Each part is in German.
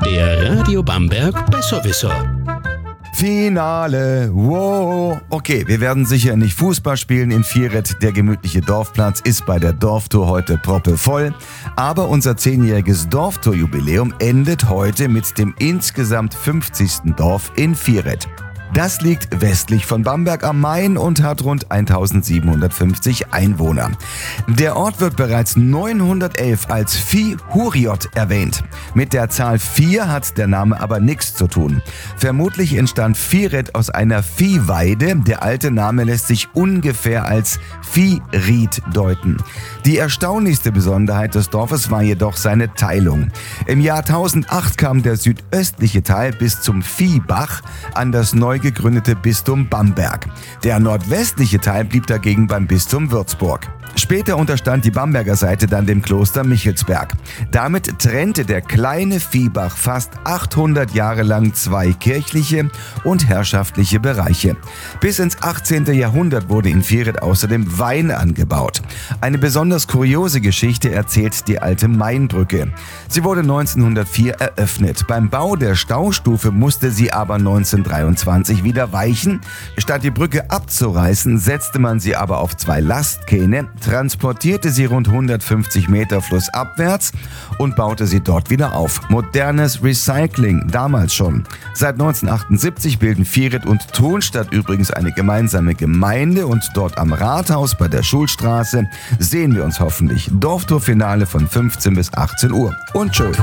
Der Radio Bamberg Besserwisser. Finale, wow. Okay, wir werden sicher nicht Fußball spielen in Vieret. Der gemütliche Dorfplatz ist bei der Dorftour heute proppevoll. Aber unser 10-jähriges Dorftour-Jubiläum endet heute mit dem insgesamt 50. Dorf in Vieret. Das liegt westlich von Bamberg am Main und hat rund 1750 Einwohner. Der Ort wird bereits 911 als Vieh Huriot erwähnt. Mit der Zahl 4 hat der Name aber nichts zu tun. Vermutlich entstand Vieret aus einer Viehweide. Der alte Name lässt sich ungefähr als Viehried deuten. Die erstaunlichste Besonderheit des Dorfes war jedoch seine Teilung. Im Jahr 1008 kam der südöstliche Teil bis zum Viehbach an das neu gegründete Bistum Bamberg. Der nordwestliche Teil blieb dagegen beim Bistum Würzburg. Später unterstand die Bamberger Seite dann dem Kloster Michelsberg. Damit trennte der kleine Viehbach fast 800 Jahre lang zwei kirchliche und herrschaftliche Bereiche. Bis ins 18. Jahrhundert wurde in Vieret außerdem Wein angebaut. Eine besonders kuriose Geschichte erzählt die alte Mainbrücke. Sie wurde 1904 eröffnet. Beim Bau der Staustufe musste sie aber 1923 wieder weichen. Statt die Brücke abzureißen, setzte man sie aber auf zwei Lastkähne, transportierte sie rund 150 Meter flussabwärts und baute sie dort wieder auf. Modernes Recycling, damals schon. Seit 1978 bilden Vieret und Thonstadt übrigens eine gemeinsame Gemeinde und dort am Rathaus bei der Schulstraße sehen wir uns hoffentlich. Dorftour-Finale von 15 bis 18 Uhr. Und tschö.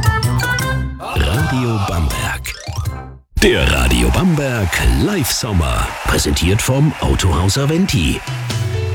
Radio Bamberg. Der Radio Bamberg Live-Sommer. Präsentiert vom Autohaus Aventi.